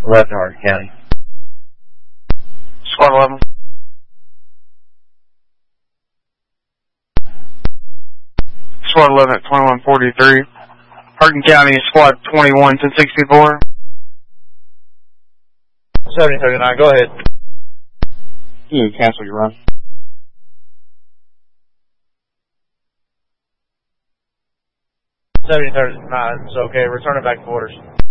11 Hardin County. Squad 11. Squad 11 at 2143. Hardin County, Squad 21, 1064. 7039, go ahead. You can cancel your run. 7039, it's okay. Return it back to quarters.